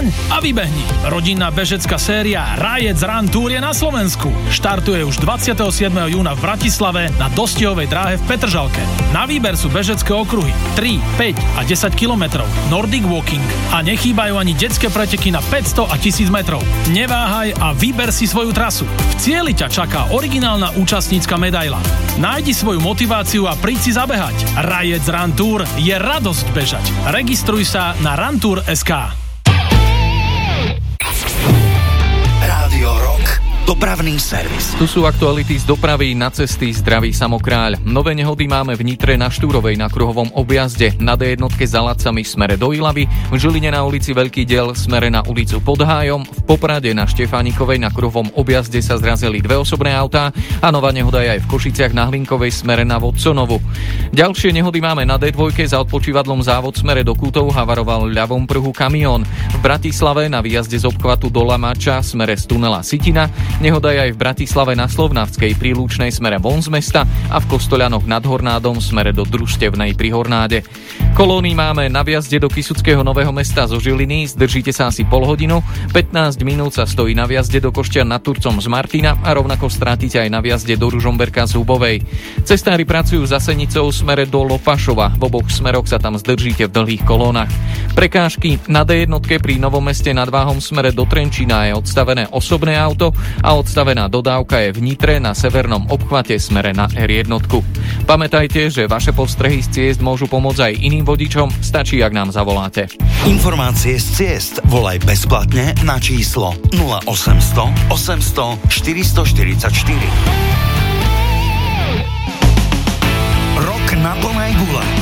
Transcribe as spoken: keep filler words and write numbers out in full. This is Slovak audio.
nastaň a vybehni. Rodinná bežecká séria Rajec Run Tour je na Slovensku. Štartuje už dvadsiateho siedmeho júna v Bratislave na Dostihovej dráhe v Petržalke. Na výber sú bežecké okruhy tri, päť a desať kilometrov, Nordic Walking a nechýbajú ani detské preteky na päťsto a tisíc metrov. Neváhaj a vyber si svoju trasu. V cieli ťa čaká originálna účastnícka medaila. Nájdi svoju motiváciu a príď si zabehať. Rajec Run Tour je radosť bežať. Registruj sa na runtour bodka es ká. Rádio Rock. Dopravný servis. Tu sú aktuality z dopravy na cesty. Zdraví Samokráľ. Nové nehody máme v Nitre na Štúrovej na kruhovom objazde, na dé jedna za Lacami smere do Ilavy, v Žiline na ulici Veľký diel smere na ulicu Pod Hájom, v Poprade na Štefánikovej na kruhovom objazde sa zrazili dve osobné autá a nová nehoda je aj v Košiciach na Hlinkovej smere na Vodconovu. Ďalšie nehody máme na dé dva za odpočívadlom Závod smere do Kútov, havaroval v ľavom pruhu kamión. V Bratislave na výjazde z obchvatu do Lamača smere z tunela Sitina. Nehoda je aj v Bratislave na Slovnavskej pri Lúčnej smere von z mesta a v Kostoľanoch nad Hornádom smere do Družstevnej pri Hornáde. Kolóny máme na výjazde do Kysuckého Nového Mesta zo Žiliny, zdržíte sa asi pol hodinu, pätnásť minút sa stojí na výjazde do Koštian nad Turcom z Martina a rovnako strátite aj na výjazde do Ružomberka z Hubovej. Cestári pracujú za Senicou smere do Lopašova, v oboch smeroch sa tam zdržíte v dlhých kolónach. Prekážky na dé jedna pri Novom Meste nad Váhom smere do Trenčína je odstavené osobné auto a odstavená dodávka je v Nitre na severnom obchvate smere na er jedna. Pamätajte, že vaše postrehy z ciest môžu pomôcť aj iným vodičom, stačí, ak nám zavoláte. Informácie z ciest volaj bezplatne na číslo nula osemsto osemsto štyristo štyridsaťštyri. Rock na plnej gule.